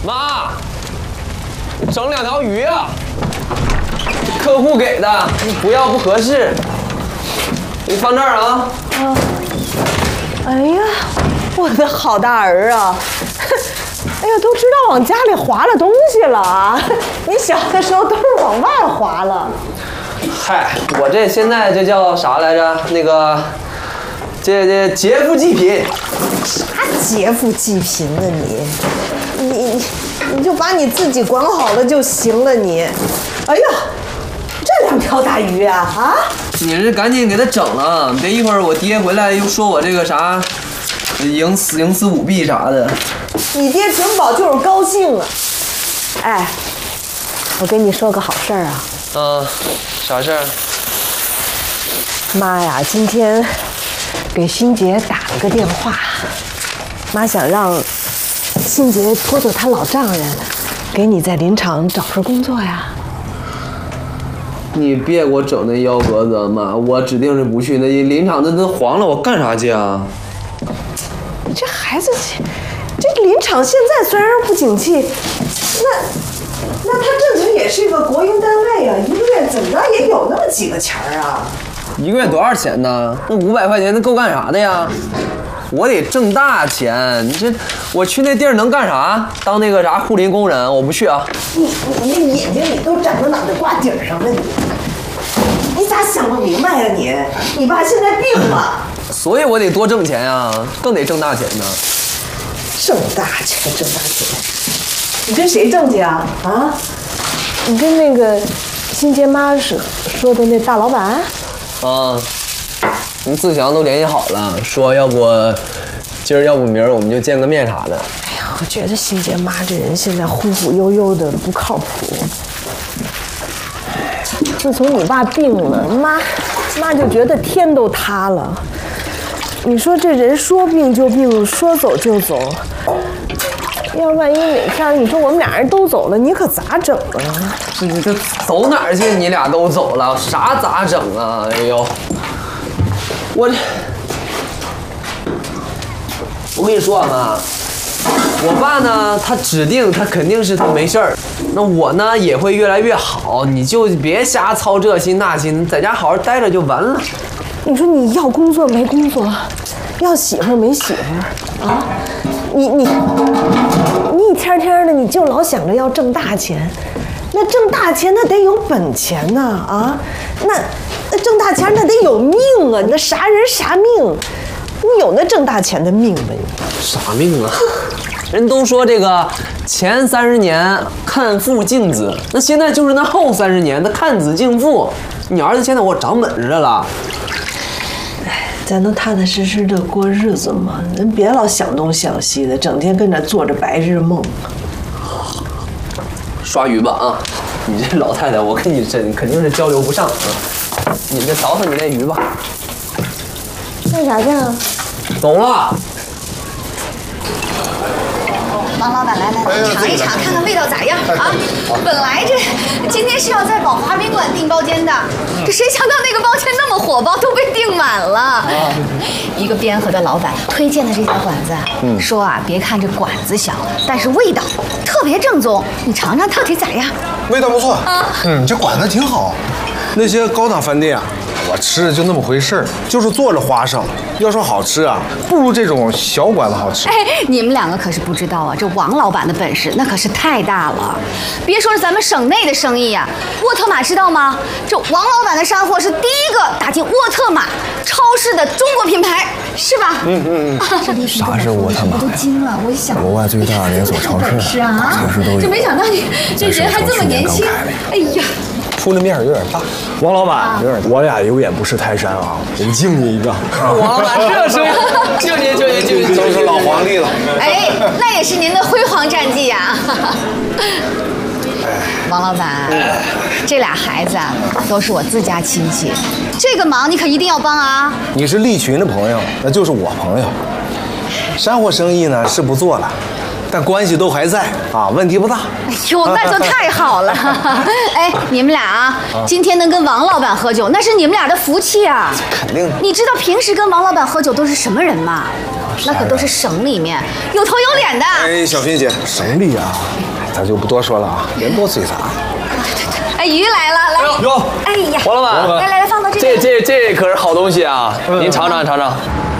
妈，整2条鱼啊，客户给的，不要不合适。你放这儿啊。 哎呀，我的好大儿啊！哎呀，都知道往家里划了东西了啊！你小的时候都是往外划了。 嗨，我这现在这叫啥来着？那个，这劫富济贫。 啥劫富济贫呢你就把你自己管好了就行了你。哎呀，这2条大鱼啊啊！ 你这赶紧给他整了，别一会儿我爹回来又说我这个啥，营私舞弊啥的。 你爹准保就是高兴啊！哎，我跟你说个好事儿啊。 啥事儿？ 妈呀，今天给欣杰打了个电话，妈想让欣杰托他老丈人，给你在林场找份工作呀。 你别给我整那幺蛾子，妈，我指定是不去。那林场那黄了，我干啥去啊？ 你这孩子，这林场现在虽然不景气，那他正经也是一个国营单位啊，一个月怎么着也有那么几个钱儿啊。 一个月多少钱呢？那500块钱，那够干啥的呀？我得挣大钱。你这，我去那地儿能干啥？当那个啥护林工人？我不去啊。 你那眼睛里都长到脑袋瓜顶上了你咋想不明白呀你爸现在病了。 所以我得多挣钱呀，更得挣大钱呢。 挣大钱。你跟谁挣去啊？啊？你跟那个欣杰妈说的那大老板？ 自强都联系好了，说要不今儿要不明儿我们就见个面啥的。 哎呀，我觉得欣杰妈这人现在忽忽悠悠的不靠谱。自从你爸病了，妈就觉得天都塌了。你说这人说病就病，说走就走。要万一哪天你说我们俩人都走了，你可咋整啊？ 这走哪儿去？你俩都走了，啥咋整啊？哎呦，我跟你说啊，妈，我爸呢，他肯定是他没事儿，那我呢也会越来越好，你就别瞎操这心那心，在家好好待着就完了。 你说你要工作没工作，要媳妇没媳妇啊？你一天天的你就老想着要挣大钱，那挣大钱那得有本钱呐啊！那挣大钱那得有命啊！那啥人啥命，你有那挣大钱的命吗？ 啥命啊？人都说这个前30年看父敬子，那现在就是那后30年那看子敬父。你儿子现在我长本事了。 咱能踏踏实实的过日子吗？人别老想东想西的，整天跟那做着白日梦。 刷鱼吧啊！你这老太太，我跟你肯定是交流不上啊！你这倒腾你那鱼吧。 干啥去啊？ 走了。 王老板，来，尝一尝，看看味道咋样啊？本来今天是要在宝华宾馆订包间的，这谁想到那个包间那么火爆，都被订满了。一个边河的老板推荐的这家馆子，说啊，别看这馆子小，但是味道特别正宗，你尝尝到底咋样？ 味道不错啊，这馆子挺好。那些高档饭店啊，我吃着就那么回事儿，就是坐着花哨。要说好吃啊，不如这种小馆子好吃。 哎，你们2个可是不知道啊，这王老板的本事那可是太大了。别说是咱们省内的生意呀，沃特玛知道吗？这王老板的山货是第一个打进沃特玛超市的中国品牌，是吧？ 啥是沃特玛呀？ 我都惊了，我想国外最大的连锁超市， 是啊， 超市都有。 这没想到你这人还这么年轻，哎呀。 出的面有点大，王老板，我俩有眼不识泰山啊，我们敬你一个。 王老板这声，敬您， 都是老皇帝了。 哎，那也是您的辉煌战绩呀。王老板，这俩孩子啊，都是我自家亲戚，这个忙你可一定要帮啊。 你是利群的朋友，那就是我朋友。山货生意呢是不做了，但关系都还在啊，问题不大。 哎呦，那就太好了！哎，你们俩啊，今天能跟王老板喝酒，那是你们俩的福气啊。 肯定的。 你知道平时跟王老板喝酒都是什么人吗？ 那可都是省里面有头有脸的。 哎，小萍姐，省里啊，咱就不多说了啊，人多嘴杂。 哎，鱼来了，来。 哟， 哎呀， 王老板， 来，放到这边。 这可是好东西啊，您尝尝。